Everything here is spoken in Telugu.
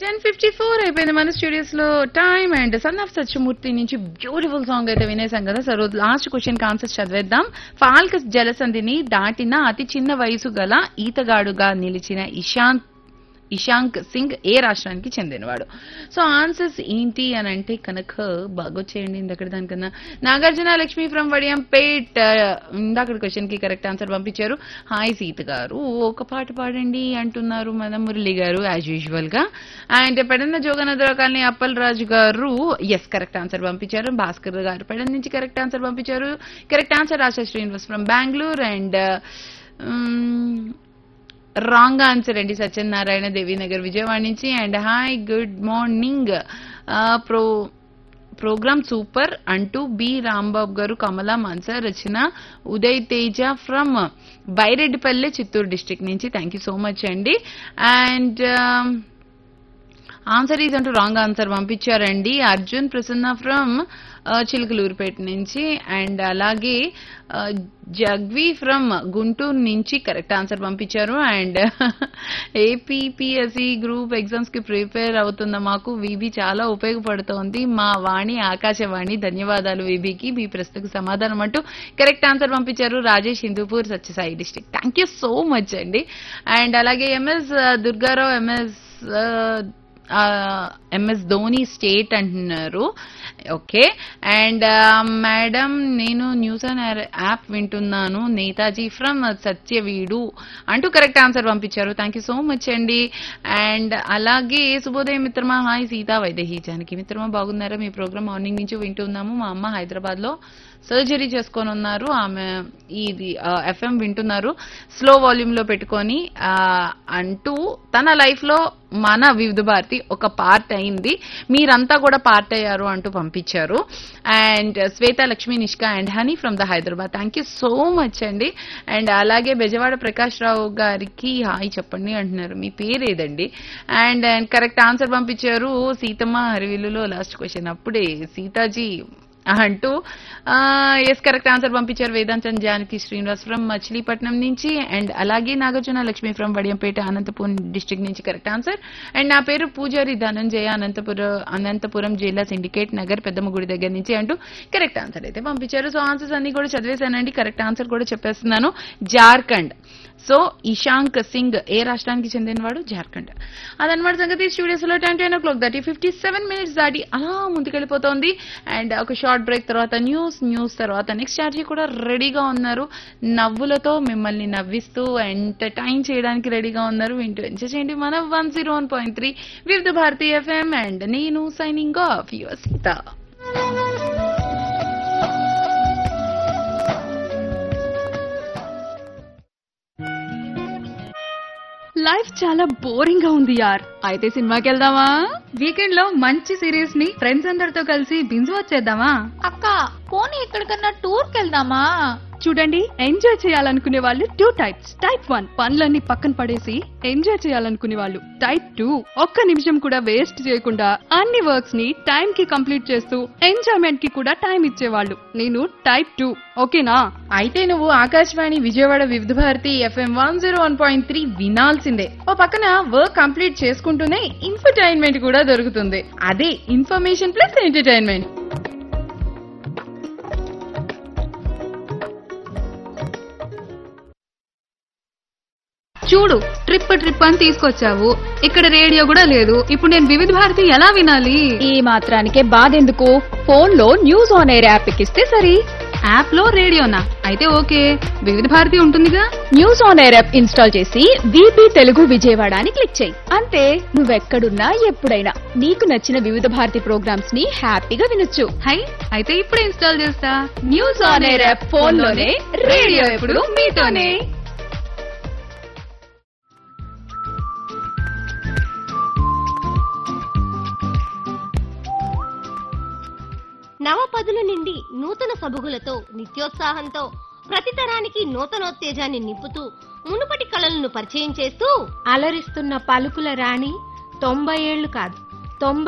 10:54 అయిపోయింది మన స్టూడియోస్ లో time. And son of Satyamurthy నుంచి బ్యూటిఫుల్ సాంగ్ అయితే వినేసాం కదా. సో లాస్ట్ క్వశ్చన్ కి ఆన్సర్స్ చదివేద్దాం. ఫాల్కస్ జలసంధిని దాటిన అతి చిన్న వయసు గల ఈతగాడుగా నిలిచిన ఇషాంక్ సింగ్ ఏ రాష్ట్రానికి చెందినవాడు? సో ఆన్సర్స్ ఏంటి అని అంటే కనుక బాగొచ్చేయండి. ఇందక్కడ దానికన్నా నాగార్జున లక్ష్మి ఫ్రమ్ వడియంపేట్ ఇందాక క్వశ్చన్ కి కరెక్ట్ ఆన్సర్ పంపించారు. హాయ్ సీత గారు, ఒక పాట పాడండి అంటున్నారు మన మురళి గారు యాజ్ యూజువల్ గా. అండ్ పెడన్న జోగనగర కాలనీ అప్పల్ రాజు గారు ఎస్ కరెక్ట్ ఆన్సర్ పంపించారు. భాస్కర్ గారు పెడన్న నుంచి కరెక్ట్ ఆన్సర్ పంపించారు. Correct answer ASHA Srinivas from Bengaluru. And wrong answer అండి సత్యనారాయణ దేవీనగర్ విజయవాడ నుంచి. And hi good morning programme super అంటూ బి రాంబాబు గారు కమలా మాన్సా రచన ఉదయ్ తేజ ఫ్రమ్ బైరెడ్డిపల్లె చిత్తూరు డిస్ట్రిక్ట్ నుంచి. థ్యాంక్ యూ సో మచ్ అండి. అండ్ ఆన్సర్ ఈజ్ అంటూ రాంగ్ ఆన్సర్ పంపించారండి అర్జున్ ప్రసన్న ఫ్రమ్ చిలుకలూరుపేట నుంచి. అండ్ అలాగే జగ్వి ఫ్రమ్ గుంటూరు నుంచి కరెక్ట్ ఆన్సర్ పంపించారు. అండ్ ఏపీపీఎస్సీ గ్రూప్ ఎగ్జామ్స్ కి ప్రిపేర్ అవుతున్న మాకు వీబీ చాలా ఉపయోగపడుతోంది. మా వాణి ఆకాశవాణి ధన్యవాదాలు వీబీకి మీ ప్రశ్నకు సమాధానం అంటూ కరెక్ట్ ఆన్సర్ పంపించారు Rajesh Hindupur Sathya Sai district. Thank you so much అండి. అండ్ అలాగే MS Durgarao MS Dhoni state అంటున్నారు. ఓకే. అండ్ మేడం నేను న్యూస్ అండ్ యాప్ వింటున్నాను నేతాజీ ఫ్రమ్ సత్యవీడు అంటూ కరెక్ట్ ఆన్సర్ పంపించారు. థ్యాంక్ యూ సో మచ్ అండి. అండ్ అలాగే శుభోదయం మిత్రమా, హాయ్ సీతా వైదేహి జానకి మిత్రమా బాగున్నారా? మీ ప్రోగ్రామ్ మార్నింగ్ నుంచి వింటున్నాము. మా అమ్మ హైదరాబాద్ లో సర్జరీ చేసుకొని ఉన్నారు. ఆమె ఇది ఎఫ్ఎం వింటున్నారు స్లో వాల్యూమ్ లో పెట్టుకొని అంటూ తన లైఫ్ లో మన వివిధ భారతి ఒక పార్ట్ అయింది, మీరంతా కూడా పార్ట్ అయ్యారు అంటూ పంపించారు. And Shweta Lakshmi Nishka and honey from the Hyderabad. Thank you so much అండి. అండ్ అలాగే బెజవాడ ప్రకాష్ రావు గారికి హాయ్ చెప్పండి అంటున్నారు. మీ పేరు ఏదండి? అండ్ కరెక్ట్ ఆన్సర్ పంపించారు సీతమ్మ హరివిల్లులో లాస్ట్ క్వశ్చన్ అప్పుడే సీతాజీ అంటూ ఎస్ కరెక్ట్ ఆన్సర్ పంపించారు వేదాంతన్ జానకి శ్రీనివాస్ ఫ్రమ్ మచిలీపట్నం నుంచి. అండ్ అలాగే నాగార్జున లక్ష్మి ఫ్రమ్ వడియంపేట అనంతపురం డిస్ట్రిక్ట్ నుంచి కరెక్ట్ ఆన్సర్. అండ్ నా పేరు పూజారి ధనంజయ అనంతపురం జిల్లా సిండికేట్ నగర్ పెద్దమ్మ గుడి దగ్గర నుంచి అంటూ కరెక్ట్ ఆన్సర్ అయితే పంపించారు. సో ఆన్సర్స్ అన్ని కూడా చదివేశానండి. కరెక్ట్ ఆన్సర్ కూడా చెప్పేస్తున్నాను జార్ఖండ్. సో ఇషాంక్ సింగ్ ఏ రాష్ట్రానికి చెందినవాడు? జార్ఖండ్. అదనమాట సంగతి. స్టూడియోస్ లో 10:57 దాటి అలా ముందుకెళ్ళిపోతోంది. అండ్ ఒక షార్ట్ బ్రేక్ తర్వాత న్యూస్ తర్వాత నెక్స్ట్ ఛార్జీ కూడా రెడీగా ఉన్నారు. నవ్వులతో మిమ్మల్ని నవ్విస్తూ ఎంటర్టైన్ చేయడానికి రెడీగా ఉన్నారు. వింటూ ఎంజాయ్ చేయండి మన 101.3 వివిధ భారతి ఎఫ్ఎం. అండ్ నేను signing off your Sita. Life చాలా బోరింగ్ గా ఉంది యార్, అయితే సినిమాకి వెళ్దామా? వీకెండ్ లో మంచి సిరీస్ ని ఫ్రెండ్స్ అందరితో కలిసి బింజ్ వచ్చేద్దామా? అక్క పోనీ ఎక్కడికన్నా టూర్ కెళ్దామా? చూడండి, ఎంజాయ్ చేయాలనుకునే వాళ్ళు 2 టైప్స్. టైప్ 1 పనులన్నీ పక్కన పడేసి ఎంజాయ్ చేయాలనుకునే వాళ్ళు. టైప్ 2 ఒక్క నిమిషం కూడా వేస్ట్ చేయకుండా అన్ని వర్క్స్ ని టైం కి కంప్లీట్ చేస్తూ ఎంజాయ్మెంట్ కి కూడా టైం ఇచ్చేవాళ్ళు. నేను టైప్ 2. ఓకేనా? అయితే నువ్వు ఆకాశవాణి విజయవాడ వివిధ భారతి ఎఫ్ఎం 101.3 వినాల్సిందే. ఓ పక్కన వర్క్ కంప్లీట్ చేసుకుంటూనే ఇన్ఫర్టైన్మెంట్ కూడా దొరుకుతుంది. అదే ఇన్ఫర్మేషన్ ప్లస్ ఎంటర్టైన్మెంట్. చూడు, ట్రిప్ అని తీసుకొచ్చావు, ఇక్కడ రేడియో కూడా లేదు. ఇప్పుడు నేను వివిధ భారతి ఎలా వినాలి? ఈ మాత్రానికే బాధెందుకు? ఫోన్ లో న్యూస్ ఆన్ ఎయిర్ యాప్ ఎక్కిస్తే సరి. యాప్ లో రేడియోనా? అయితే ఓకే, వివిధ భారతి ఉంటుందిగా. News on air app install చేసి వీపీ తెలుగు విజయవాడ అని క్లిక్ చేయి. అంతే, నువ్వెక్కడున్నా ఎప్పుడైనా నీకు నచ్చిన వివిధ భారతి ప్రోగ్రామ్స్ ని హ్యాపీగా వినొచ్చు. హై, అయితే ఇప్పుడే ఇన్స్టాల్ చేస్తా. News on air app phone లోనే, రేడియో ఎప్పుడు మీతోనే. నవపదుల నిండి నూతన సబుగులతో నిత్యోత్సాహంతో ప్రతి తరానికి నూతనోత్తేజాన్ని నింపుతూ మునుపటి కళలను పరిచయం చేస్తూ అలరిస్తున్న పలుకుల రాణి 90 ఏళ్లు కాదు 90